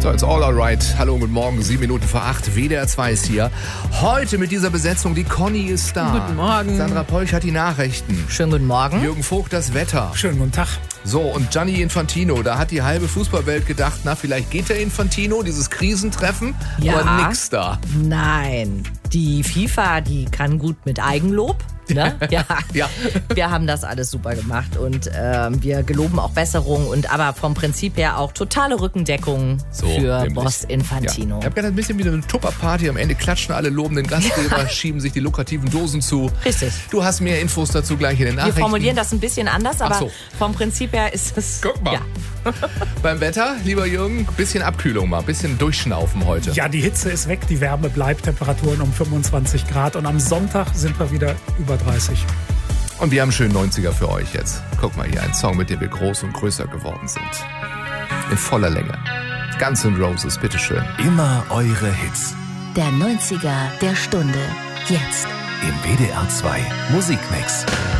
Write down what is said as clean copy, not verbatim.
So, it's all alright. Hallo und guten Morgen, 7 Minuten vor 8. WDR 2 ist hier. Heute mit dieser Besetzung, die Conny ist da. Guten Morgen. Sandra Polch hat die Nachrichten. Schönen guten Morgen. Jürgen Vogt das Wetter. Schönen guten Tag. So, und Gianni Infantino, da hat die halbe Fußballwelt gedacht, na, vielleicht geht der Infantino, dieses Krisentreffen, Ja. aber nix da. Nein, die FIFA, die kann gut mit Eigenlob. Ne? Ja. Ja. Wir haben das alles super gemacht und wir geloben auch Besserung und aber vom Prinzip her auch totale Rückendeckung für nämlich. Boss Infantino. Ja. Ich habe gerade ein bisschen wie eine Tupperparty. Am Ende klatschen alle lobenden Gastgeber, schieben sich die lukrativen Dosen zu. Richtig. Du hast mehr Infos dazu gleich in den Wir Nachrichten. formulieren das ein bisschen anders, aber Ach so. vom Prinzip her ist es... Guck mal. Ja. Beim Wetter, lieber Jürgen, bisschen Abkühlung mal, bisschen durchschnaufen heute. Ja, die Hitze ist weg, die Wärme bleibt, Temperaturen um 25 Grad und am Sonntag sind wir wieder über 30. Und wir haben einen schönen 90er für euch jetzt. Guck mal hier, ein Song, mit dem wir groß und größer geworden sind. In voller Länge. Guns N' Roses, bitteschön. Immer eure Hits. Der 90er der Stunde. Jetzt. Im WDR 2 Musikmix.